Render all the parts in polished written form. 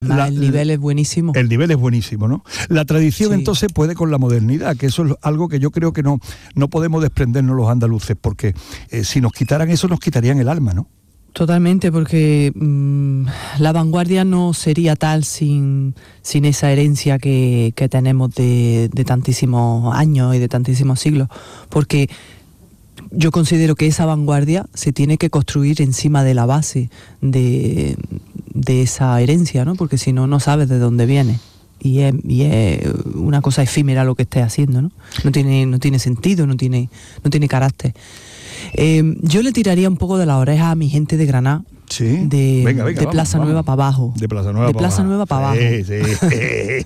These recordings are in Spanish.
El nivel es buenísimo. El nivel es buenísimo, ¿no? La tradición entonces puede con la modernidad, que eso es algo que yo creo que no podemos desprendernos los andaluces, porque si nos quitaran eso, nos quitarían el alma, ¿no? Totalmente, porque la vanguardia no sería tal sin esa herencia que tenemos de tantísimos años y de tantísimos siglos, porque yo considero que esa vanguardia se tiene que construir encima de la base de esa herencia, ¿no? Porque si no, no sabes de dónde viene. Y es una cosa efímera lo que estés haciendo, ¿no? No tiene sentido, no tiene carácter. Yo le tiraría un poco de la oreja a mi gente de Granada. Sí. De Plaza Nueva para abajo. De Plaza Nueva para abajo. Sí.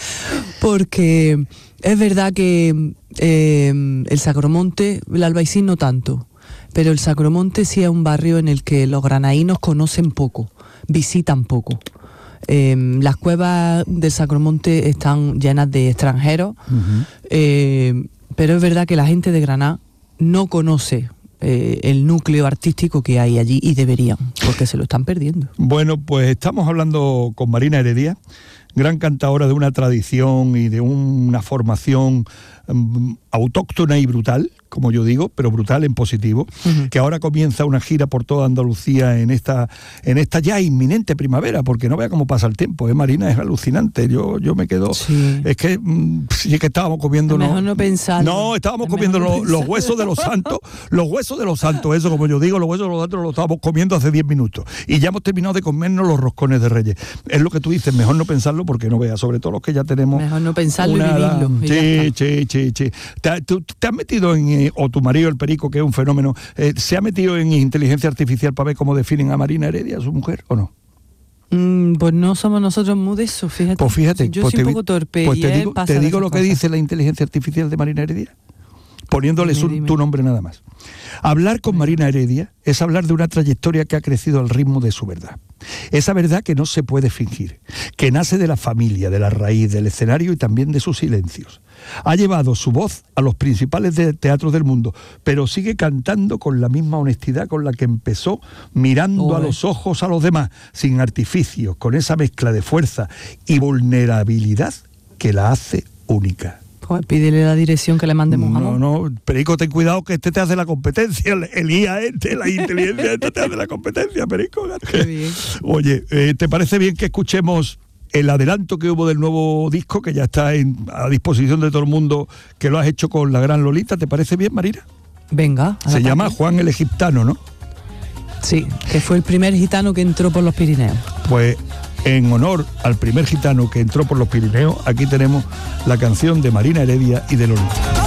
Porque es verdad que el Sacromonte, el Albaicín no tanto, pero el Sacromonte sí es un barrio en el que los granaínos conocen poco, visitan poco. Las cuevas del Sacromonte están llenas de extranjeros, pero es verdad que la gente de Granada no conoce el núcleo artístico que hay allí, y deberían, porque se lo están perdiendo. Bueno, pues estamos hablando con Marina Heredia, gran cantadora de una tradición y de una formación autóctona y brutal, como yo digo, pero brutal en positivo, que ahora comienza una gira por toda Andalucía en esta ya inminente primavera, porque no vea cómo pasa el tiempo, Marina, es alucinante. Yo me quedo... Sí. Es que estábamos comiendo... Mejor no pensar. No, estábamos comiendo los huesos de los santos, eso como yo digo, los huesos de los santos los estábamos comiendo hace 10 minutos, y ya hemos terminado de comernos los roscones de Reyes. Es lo que tú dices, mejor no pensarlo, porque no veas, sobre todo los que ya tenemos... Mejor no pensarlo y vivirlo. Sí. ¿Te has metido o tu marido, el Perico, que es un fenómeno, se ha metido en inteligencia artificial para ver cómo definen a Marina Heredia, su mujer, o no? Pues no somos nosotros muy de eso, fíjate. Pues fíjate. Yo soy un poco torpe. Pues te digo lo que dice la inteligencia artificial de Marina Heredia, poniéndole tu nombre nada más. Hablar con Marina Heredia es hablar de una trayectoria que ha crecido al ritmo de su verdad. Esa verdad que no se puede fingir, que nace de la familia, de la raíz, del escenario y también de sus silencios. Ha llevado su voz a los principales teatros del mundo, pero sigue cantando con la misma honestidad con la que empezó, mirando a los ojos a los demás, sin artificios, con esa mezcla de fuerza y vulnerabilidad que la hace única. Pues pídele la dirección que le mandemos. No, Perico, ten cuidado que te hace la competencia, el IA la inteligencia te hace la competencia, Perico. Qué bien. Oye, ¿te parece bien que escuchemos el adelanto que hubo del nuevo disco, que ya está a disposición de todo el mundo, que lo has hecho con la gran Lolita? ¿Te parece bien, Marina? Venga. Se llama Juan el Egiptano, ¿no? Sí, que fue el primer gitano que entró por los Pirineos. Pues en honor al primer gitano que entró por los Pirineos, aquí tenemos la canción de Marina Heredia y de Lolita.